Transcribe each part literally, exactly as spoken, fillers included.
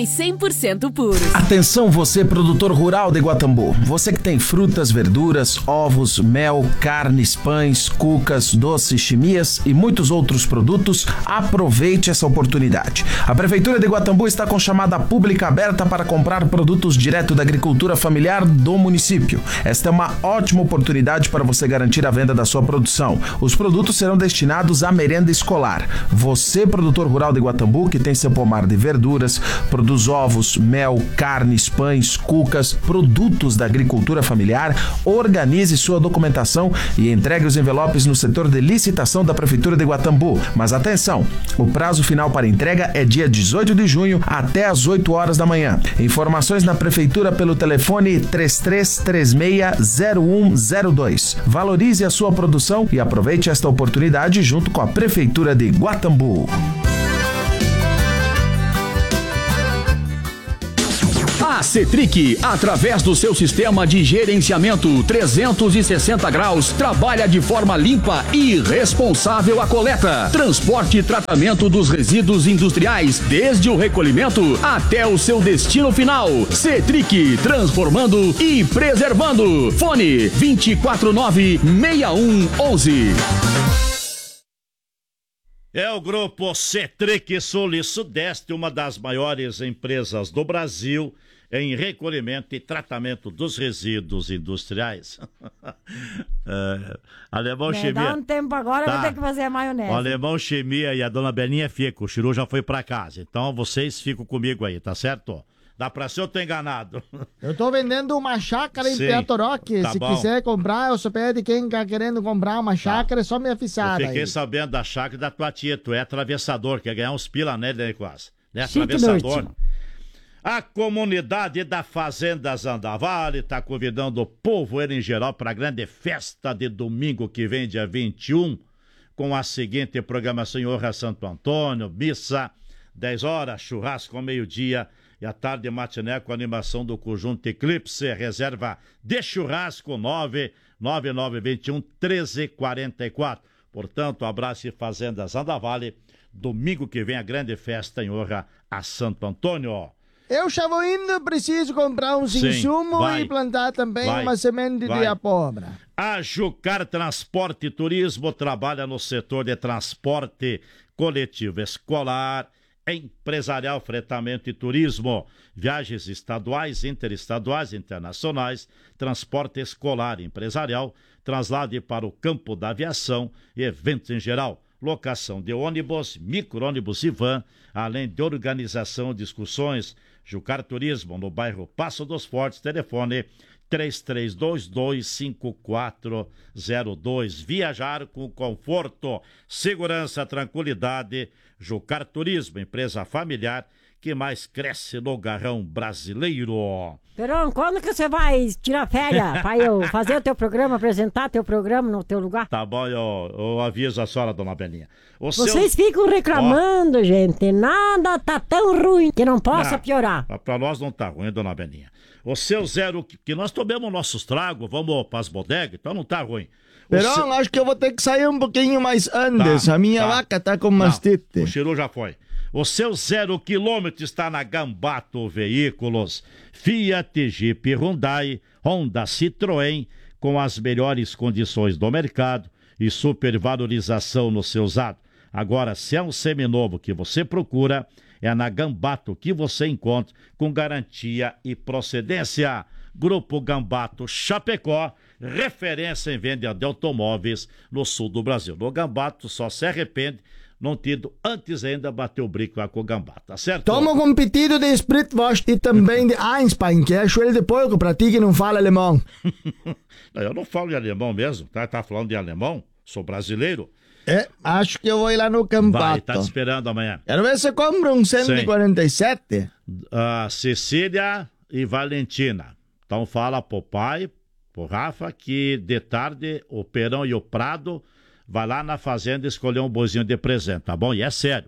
cem por cento puro. Atenção você, produtor rural de Guatambu. Você que tem frutas, verduras, ovos, mel, carnes, pães, cucas, doces, chimias e muitos outros produtos, aproveite essa oportunidade. A Prefeitura de Guatambu está com chamada pública aberta para comprar produtos direto da agricultura familiar do município. Esta é uma ótima oportunidade para você garantir a venda da sua produção. Os produtos serão destinados à merenda escolar. Você, produtor rural de Guatambu, que tem seu pomar de verduras, produtos dos ovos, mel, carnes, pães, cucas, produtos da agricultura familiar, organize sua documentação e entregue os envelopes no setor de licitação da Prefeitura de Guatambu. Mas atenção, o prazo final para entrega é dia dezoito de junho até às oito horas da manhã. Informações na Prefeitura pelo telefone três três três seis zero um zero dois. Valorize a sua produção e aproveite esta oportunidade junto com a Prefeitura de Guatambu. A Cetric, através do seu sistema de gerenciamento trezentos e sessenta graus, trabalha de forma limpa e responsável a coleta, transporte e tratamento dos resíduos industriais, desde o recolhimento até o seu destino final. Cetric, transformando e preservando. Fone vinte e quatro nove, seis um onze. É o grupo Cetric Sul e Sudeste, uma das maiores empresas do Brasil em recolhimento e tratamento dos resíduos industriais. é, alemão Me Chimia. dá um tempo agora, tá. Eu vou ter que fazer a maionese. O Alemão Chimia e a dona Belinha ficam. O Chiru já foi pra casa. Então vocês ficam comigo aí, tá certo? Dá pra ser ou tô enganado? Eu tô vendendo uma chácara em Piatoroque. Tá Se bom. quiser comprar, eu só pede quem tá querendo comprar uma chácara, tá. É só me avisar. Eu fiquei aí. sabendo da chácara da tua tia. Tu é atravessador, quer ganhar uns pila nele, né, quase? Né, Chique atravessador. noite. A comunidade da Fazenda Zandavale está convidando o povo em geral para a grande festa de domingo que vem, dia vinte e um, com a seguinte programação em honra a Santo Antônio, missa, dez horas, churrasco ao meio-dia e à tarde matiné com a animação do conjunto Eclipse. Reserva de churrasco nove nove nove dois um, um três quatro quatro. Portanto, abraço e Fazenda Zandavale, domingo que vem a grande festa em honra a Santo Antônio. Eu já vou indo, preciso comprar uns Sim, insumos vai, e plantar também vai, uma semente vai. de abóbora. A Jucar Transporte e Turismo trabalha no setor de transporte coletivo escolar, empresarial, fretamento e turismo, viagens estaduais, interestaduais, internacionais, transporte escolar e empresarial, traslado para o campo da aviação e eventos em geral. Locação de ônibus, micro-ônibus e van, além de organização de excursões. Jucar Turismo, no bairro Passo dos Fortes, telefone três três dois dois, cinco quatro zero dois. Viajar com conforto, segurança, tranquilidade. Jucar Turismo, empresa familiar que mais cresce no garrão brasileiro. Perão, quando que você vai tirar férias para eu fazer o teu programa, apresentar teu programa no teu lugar? Tá bom, eu, eu aviso a senhora, dona Belinha. O Vocês seu... ficam reclamando, oh. gente. Nada tá tão ruim que não possa não, piorar. Pra nós não tá ruim, dona Belinha. O seu zero, que nós tomamos nossos tragos, vamos pras bodegas, então não tá ruim. Perão, seu... acho que eu vou ter que sair um pouquinho mais antes. Tá, a minha tá. vaca tá com mastite. O Chiru já foi. O seu zero quilômetro está na Gambato Veículos, Fiat, Jeep, Hyundai, Honda, Citroën, com as melhores condições do mercado e supervalorização no seu usado. Agora, se é um seminovo que você procura, é na Gambato que você encontra com garantia e procedência. Grupo Gambato Chapecó, referência em venda de automóveis no sul do Brasil. No Gambato só se arrepende não tido antes ainda bater o brinco lá com o Gambá, tá certo? Toma um pedido de Spritwurst e também de Einstein, que é joelho de porco pra ti que não fala alemão. Não, eu não falo de alemão mesmo, tá? Tá falando de alemão? Sou brasileiro. É, acho que eu vou ir lá no Gambato. Vai, tá te esperando amanhã. Quero ver se você compra um cento e quarenta e sete. Uh, Cecília e Valentina. Então fala pro pai, pro Rafa, que de tarde o Perão e o Prado vai lá na fazenda escolher um boizinho de presente, tá bom? E é sério.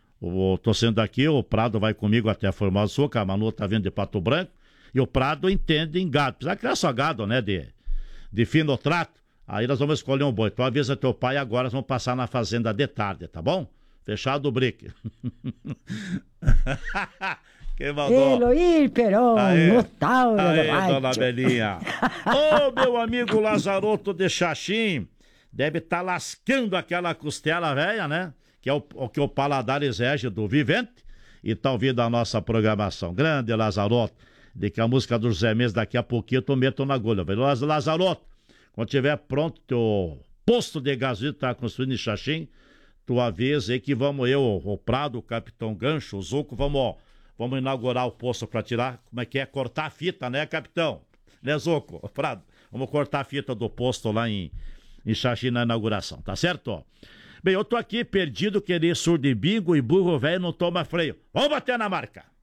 Eu tô sendo aqui, o Prado vai comigo até a Formosa do Sul, que a Manu tá vindo de Pato Branco, e o Prado entende em gado. Precisa criar só gado, né, de, de fino trato. Aí nós vamos escolher um boi. Então avisa teu pai agora, nós vamos passar na fazenda de tarde, tá bom? Fechado o brick. Quem mandou? Eloir Peron, no Tauro Aê, do rádio. dona Belinha. Ô, meu amigo Lazaroto de Xaxim, deve estar tá lascando aquela costela velha, né? Que é o, o que o paladar exige do vivente. E tá ouvindo a nossa programação. Grande Lazaroto. De que a música do José Mendes daqui a pouquinho eu tô meto na agulha. Lazaroto, quando tiver pronto teu posto de gasolina que tá construindo em Xaxim, tu avisa aí que vamos eu, o Prado, o Capitão Gancho, o Zuco, vamos, vamos inaugurar o posto pra tirar, como é que é? Cortar a fita, né, Capitão? Né, Zuco? O Prado, vamos cortar a fita do posto lá em, em Xaxim na inauguração, tá certo? Bem, eu tô aqui perdido, querer surdo e bingo e burro velho não toma freio. Vamos bater na marca!